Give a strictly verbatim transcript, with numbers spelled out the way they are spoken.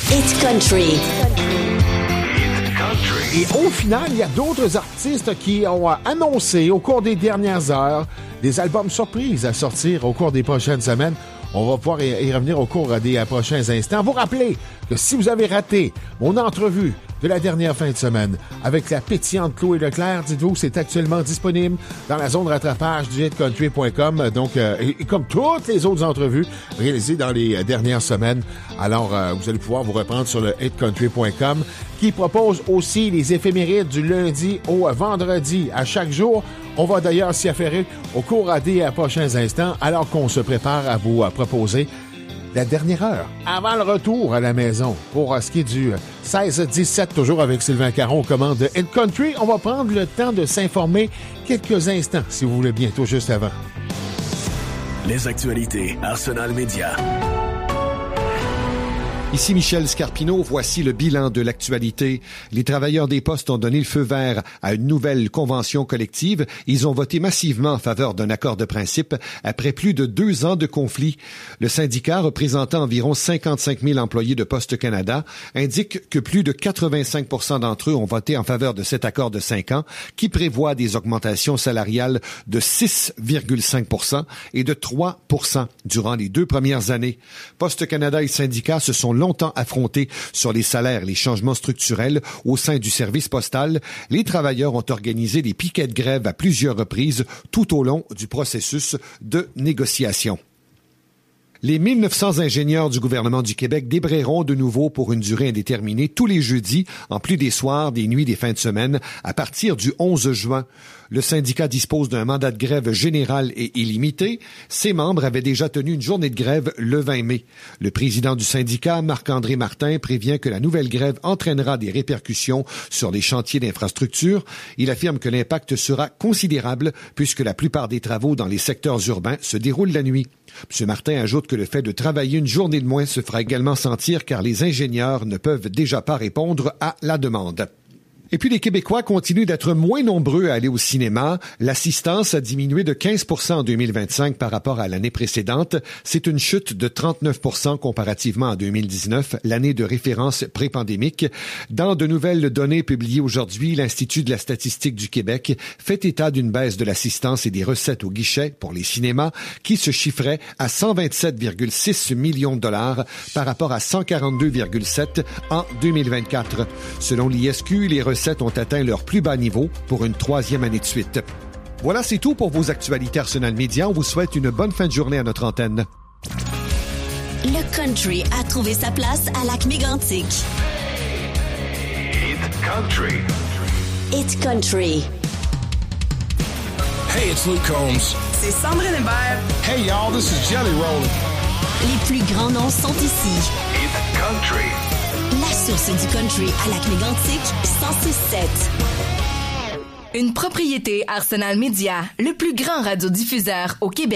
Hit Country. Et au final, il y a d'autres artistes qui ont annoncé au cours des dernières heures des albums surprises à sortir au cours des prochaines semaines. On va pouvoir y revenir au cours des prochains instants. Vous rappelez que si vous avez raté mon entrevue de la dernière fin de semaine avec la pétillante Chloé Leclerc, dites-vous, c'est actuellement disponible dans la zone de rattrapage du hit country point com. Donc, euh, et, et comme toutes les autres entrevues réalisées dans les dernières semaines, alors euh, vous allez pouvoir vous reprendre sur le hit country point com qui propose aussi les éphémérides du lundi au vendredi à chaque jour. On va d'ailleurs s'y affairer au cours des prochains instants alors qu'on se prépare à vous proposer la dernière heure, avant le retour à la maison, pour ce qui est du seize dix-sept, toujours avec Sylvain Caron aux commandes de Hit Country. On va prendre le temps de s'informer quelques instants, si vous voulez, bientôt, juste avant. Les actualités Arsenal Média. Ici Michel Scarpino, voici le bilan de l'actualité. Les travailleurs des postes ont donné le feu vert à une nouvelle convention collective. Ils ont voté massivement en faveur d'un accord de principe après plus de deux ans de conflit. Le syndicat, représentant environ cinquante-cinq mille employés de Poste Canada, indique que plus de quatre-vingt-cinq pour cent d'entre eux ont voté en faveur de cet accord de cinq ans qui prévoit des augmentations salariales de six virgule cinq pour cent et de trois pour cent durant les deux premières années. Poste Canada et syndicats se sont longtemps affrontés sur les salaires et les changements structurels au sein du service postal. Les travailleurs ont organisé des piquets de grève à plusieurs reprises tout au long du processus de négociation. Les mille neuf cents ingénieurs du gouvernement du Québec débrayeront de nouveau pour une durée indéterminée tous les jeudis, en plus des soirs, des nuits, des fins de semaine, à partir du onze juin. Le syndicat dispose d'un mandat de grève général et illimité. Ses membres avaient déjà tenu une journée de grève le vingt mai. Le président du syndicat, Marc-André Martin, prévient que la nouvelle grève entraînera des répercussions sur les chantiers d'infrastructure. Il affirme que l'impact sera considérable puisque la plupart des travaux dans les secteurs urbains se déroulent la nuit. M. Martin ajoute que le fait de travailler une journée de moins se fera également sentir car les ingénieurs ne peuvent déjà pas répondre à la demande. Et puis les Québécois continuent d'être moins nombreux à aller au cinéma. L'assistance a diminué de quinze pour cent en deux mille vingt-cinq par rapport à l'année précédente. C'est une chute de trente-neuf pour cent comparativement à deux mille dix-neuf, l'année de référence pré-pandémique. Dans de nouvelles données publiées aujourd'hui, l'Institut de la statistique du Québec fait état d'une baisse de l'assistance et des recettes au guichet pour les cinémas qui se chiffrait à cent vingt-sept virgule six millions de dollars par rapport à cent quarante-deux virgule sept en deux mille vingt-quatre. Selon l'I S Q, les recettes ont atteint leur plus bas niveau pour une troisième année de suite. Voilà, c'est tout pour vos actualités Arsenal Média. On vous souhaite une bonne fin de journée à notre antenne. Le country a trouvé sa place à Lac-Mégantic. Hit Country. Hit Country. Hey, it's Luke Combs. C'est Sandrine Hébert. Hey, y'all, this is Jelly Roll. Les plus grands noms sont ici. Hit Country. La source du country à Lac-Mégantic, cent six sept. Une propriété Arsenal Média, le plus grand radiodiffuseur au Québec.